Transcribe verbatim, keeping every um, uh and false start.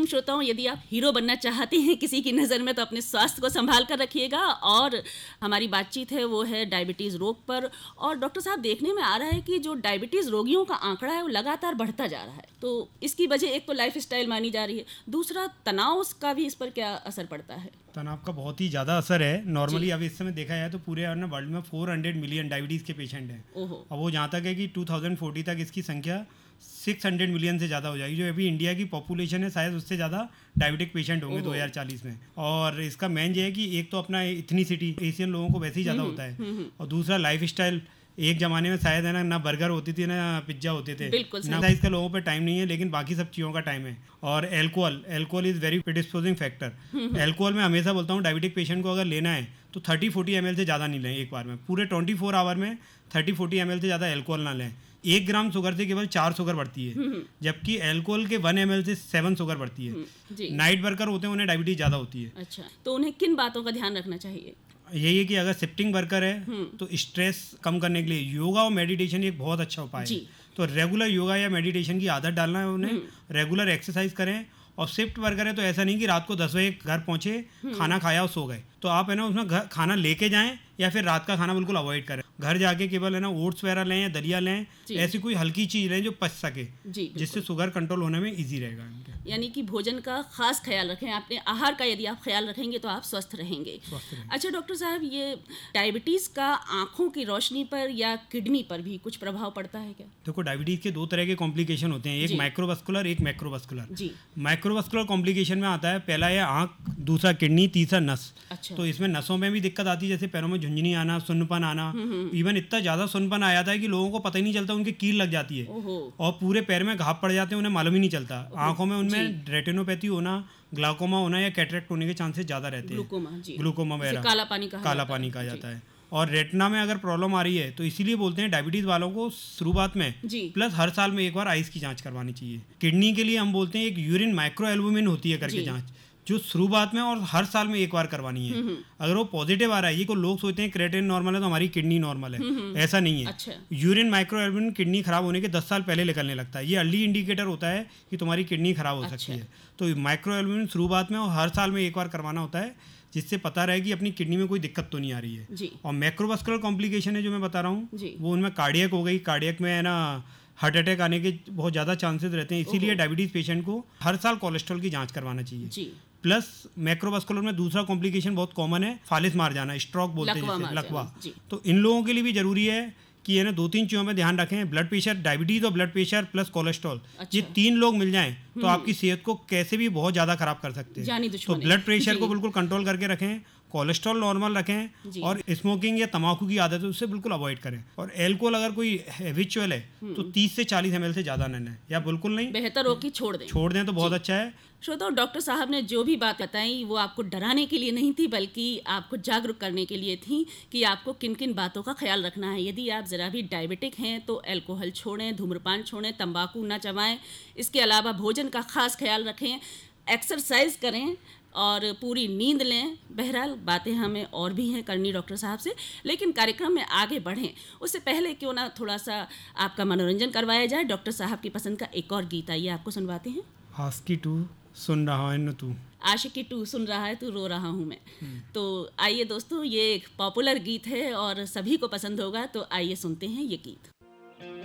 तमाम श्रोताओं, यदि आप हीरो बनना चाहते हैं किसी की नज़र में तो अपने स्वास्थ्य को संभाल कर रखिएगा। और हमारी बातचीत है वो है डायबिटीज़ रोग पर। और डॉक्टर साहब, देखने में आ रहा है कि जो डायबिटीज़ रोगियों का आंकड़ा है वो लगातार बढ़ता जा रहा है। तो इसकी वजह एक तो लाइफ स्टाइल मानी जा रही है, दूसरा तनाव का भी इस पर क्या असर पड़ता है? तनाव का बहुत ही ज़्यादा असर है। नॉर्मली अब इस समय देखा जाए तो पूरे वर्ल्ड में चार सौ मिलियन डायबिटीज़ के पेशेंट हैं। ओहो। और वो जहाँ तक है कि दो हज़ार चालीस तक इसकी संख्या छह सौ मिलियन से ज़्यादा हो जाएगी। जो अभी इंडिया की पॉपुलेशन है शायद उससे ज़्यादा डायबिटिक पेशेंट होंगे दो हज़ार चालीस में। और इसका मेन ये है कि एक तो अपना इथनिसिटी एशियन लोगों को वैसे ही ज़्यादा होता है, और दूसरा लाइफ स्टाइल। एक जमाने में शायद है ना ना बर्गर होती थी ना पिज्जा होते थे, ना इसका लोगों पे टाइम नहीं है, लेकिन बाकी सब चीज़ों का टाइम है। और alcohol alcohol is very प्रिडिस्पोजिंग factor. Alcohol मैं हमेशा बोलता हूँ डायबिटिक पेशेंट को अगर लेना है तो थर्टी फोर्टी एम एल से ज़्यादा नहीं लें एक बार में। पूरे ट्वेंटी फोर आवर में थर्टी फोर्टी एम एल से ज़्यादा एल्कोहल ना लें। एक ग्राम शुगर से केवल चार शुगर बढ़ती है, जबकि एल्कोहल के वन एम एल से सेवन शुगर बढ़ती है। नाइट वर्कर होते हैं उन्हें डायबिटीज ज़्यादा होती है। अच्छा, तो उन्हें किन बातों का ध्यान रखना चाहिए? यही है कि अगर शिफ्टिंग वर्कर है तो स्ट्रेस कम करने के लिए योगा और मेडिटेशन एक बहुत अच्छा उपाय है। तो रेगुलर योगा या मेडिटेशन की आदत डालना है उन्हें, रेगुलर एक्सरसाइज करें। और शिफ्ट वर्कर है तो ऐसा नहीं कि रात को दस बजे घर पहुंचे, खाना खाया और सो गए। तो आप है ना उसमें घर खाना लेके जाएं, या फिर रात का खाना बिल्कुल अवॉइड करें। घर जाके केवल है ना ओट्स वगैरह लें या दलिया लें, ऐसी कोई हल्की चीज़ लें जो पच सके, जिससे शुगर कंट्रोल होने में ईजी रहेगा। यानी कि भोजन का खास ख्याल रखें, अपने आहार का यदि आप ख्याल रखेंगे तो आप स्वस्थ रहेंगे। अच्छा डॉक्टर साहब, ये डायबिटीज़ का आँखों की रोशनी पर या किडनी पर भी कुछ प्रभाव पड़ता है क्या? देखो, डायबिटीज़ के दो तरह के कॉम्प्लिकेशन होते हैं, एक माइक्रोवास्कुलर एक मैक्रोवास्कुलर। माइक्रोवास्कुलर कॉम्प्लिकेशन में आता है पहला है आँख, दूसरा किडनी, तीसरा नस। अच्छा। तो इसमें नसों में भी दिक्कत आती है, जैसे पैरों में झुंझुनी आना, सुन्नपन आना। इवन इतना ज़्यादा सुन्नपन आ जाता है कि लोगों को पता ही नहीं चलता, उनकी कील लग जाती है और पूरे पैर में घाव पड़ जाते हैं, उन्हें मालूम ही नहीं चलता। आँखों में उनमें रेटिनोपैथी होना, ग्लाकोमा होना या कैटरेक्ट होने के चांसेस ज़्यादा रहते हैं। ग्लूकोमा वगैरह, काला पानी काला पानी कहा जाता है। और रेटिना में अगर प्रॉब्लम आ रही है तो इसीलिए बोलते हैं डायबिटीज़ वालों को शुरुआत में प्लस हर साल में एक बार आइस की जांच करवानी चाहिए। किडनी के लिए हम बोलते हैं एक यूरिन माइक्रो एल्बुमिन होती है करके जांच, जो शुरुआत में और हर साल में एक बार करवानी है। अगर वो पॉजिटिव आ रहा है, ये को लोग सोचते हैं क्रिएटिनिन नॉर्मल है तो हमारी किडनी नॉर्मल है, ऐसा नहीं है। अच्छा। यूरिन माइक्रो एल्बुमिन किडनी खराब होने के दस साल पहले निकलने लगता है। ये अर्ली इंडिकेटर होता है कि तुम्हारी किडनी खराब हो अच्छा। सकती है। तो माइक्रो एल्बुमिन शुरुआत में और हर साल में एक बार करवाना होता है, जिससे पता रहे कि अपनी किडनी में कोई दिक्कत तो नहीं आ रही है। और मैक्रोवास्कुलर कॉम्प्लिकेशन है जो मैं बता रहा हूँ, वो उनमें कार्डियक हो गई। कार्डियक में है ना हार्ट अटैक आने के बहुत ज़्यादा चांसेस रहते हैं, इसीलिए डायबिटीज़ पेशेंट को हर साल कोलेस्ट्रॉल की जांच करवाना चाहिए। प्लस मैक्रोवास्कुलर में दूसरा कॉम्प्लिकेशन बहुत कॉमन है, फालिस मार जाना, स्ट्रोक बोलते हैं जिसे, लकवा। तो इन लोगों के लिए भी जरूरी है कि है ना दो तीन चीज़ों में ध्यान रखें। ब्लड प्रेशर, डायबिटीज़ और ब्लड प्रेशर प्लस कोलेस्ट्रॉल, अच्छा। ये तीन लोग मिल जाएं तो आपकी सेहत को कैसे भी बहुत ज़्यादा खराब कर सकते हैं। तो ब्लड प्रेशर को बिल्कुल कंट्रोल करके रखें, कोलेस्ट्रॉल नॉर्मल रखें, और स्मोकिंग या तंबाकू की आदत है उससे बिल्कुल अवॉइड करें। और एल्कोहल अगर कोई हैबिचुअल है तो तीस से चालीस एम एल से ज़्यादा न लें, या बिल्कुल नहीं, बेहतर हो कि छोड़ दें छोड़ दें तो बहुत अच्छा है। श्रोताओं, डॉक्टर साहब ने जो भी बात बताई वो आपको डराने के लिए नहीं थी, बल्कि आपको जागरूक करने के लिए थी कि आपको किन किन बातों का ख्याल रखना है। यदि आप ज़रा भी डायबिटिक हैं तो अल्कोहल छोड़ें, धूम्रपान छोड़ें, तंबाकू ना चबाएं। इसके अलावा भोजन का खास ख्याल रखें, एक्सरसाइज करें और पूरी नींद लें। बहरहाल बातें हमें और भी हैं करनी डॉक्टर साहब से, लेकिन कार्यक्रम में आगे बढ़ें उससे पहले क्यों ना थोड़ा सा आपका मनोरंजन करवाया जाए। डॉक्टर साहब की पसंद का एक और गीत आइए आपको सुनवाते हैं। आशिकी टू सुन रहा है न तू, आशिकी टू सुन रहा है तू, रो रहा हूँ मैं। तो आइए दोस्तों, ये एक पॉपुलर गीत है और सभी को पसंद होगा, तो आइए सुनते हैं ये गीत।